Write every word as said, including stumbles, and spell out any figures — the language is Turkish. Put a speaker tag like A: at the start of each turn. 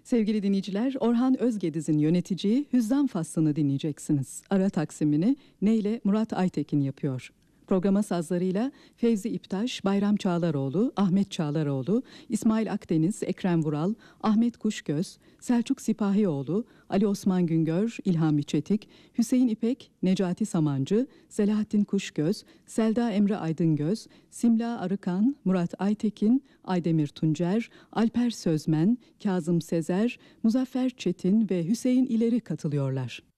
A: Sevgili dinleyiciler, Orhan Özgediz'in yöneteceği Hüzzam faslını dinleyeceksiniz. Ara taksimini Neyle Murat Aytekin yapıyor. Programa sazlarıyla Fevzi İptaş, Bayram Çağlaroğlu, Ahmet Çağlaroğlu, İsmail Akdeniz, Ekrem Vural, Ahmet Kuşgöz, Selçuk Sipahioğlu, Ali Osman Güngör, İlhami Çetik, Hüseyin İpek, Necati Samancı, Selahattin Kuşgöz, Selda Emre Aydıngöz, Simla Arıkan, Murat Aytekin, Aydemir Tuncer, Alper Sözmen, Kazım Sezer, Muzaffer Çetin ve Hüseyin İleri katılıyorlar.